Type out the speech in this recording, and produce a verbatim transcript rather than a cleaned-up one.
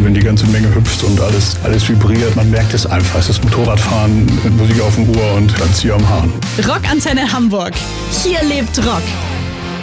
wenn die ganze Menge hüpft und alles, alles vibriert. Man merkt es einfach. Es ist Motorradfahren mit Musik auf dem Ohr und dann Zieh am Hahn. Rockantenne Hamburg. Hier lebt Rock.